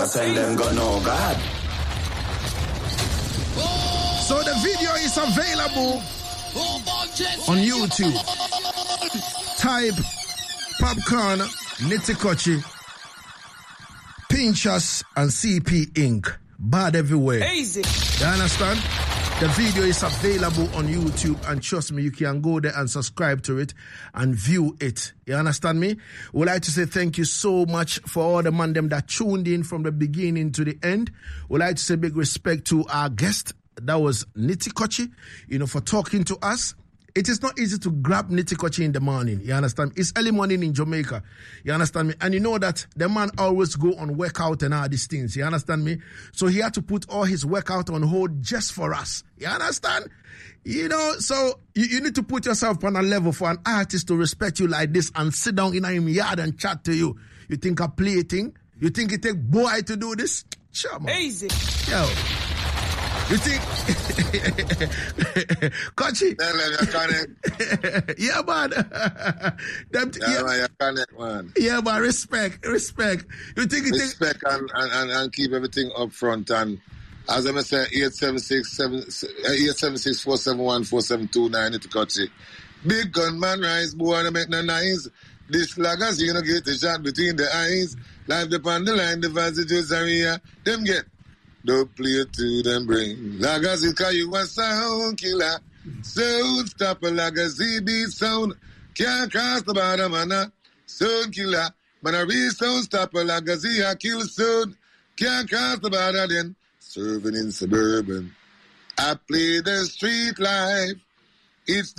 Tell them go no God. So the video is available on YouTube. Type Popcorn, Nitikochi, Pinchas, and CP Inc. Bad everywhere. Easy. You understand? The video is available on YouTube, and trust me, you can go there and subscribe to it and view it. You understand me? Would like to say thank you so much for all the man them that tuned in from the beginning to the end. Would like to say big respect to our guest. That was Nitikochi, for talking to us. It is not easy to grab Nitikochi in the morning. You understand? It's early morning in Jamaica. You understand me? And you know that the man always go on workout and all these things. You understand me? So he had to put all his workout on hold just for us. You understand? So you need to put yourself on a level for an artist to respect you like this and sit down in him yard and chat to you. You think I play a thing? You think it take boy to do this? Sure, man. Easy. Yo. You think? Kochi? Yeah, man. You connect, man. Yeah, man. Respect. You think it respect and keep everything up front. And as I say, 876-471-4729 at Kochi. Big gunman rise, boy, to make no nice. This slaggers, get a shot between the eyes. Life upon the line, the passages are here. Them get. Don't play it to them brain. Lagazi call you a sound killer. Sound stopper, Lagazi beat sound. Can't cross the bottom, man. Sound killer. Man, a real sound stopper, Lagazi a kill sound. Can't cross the bottom then. Serving in suburban. I play the street life. It's the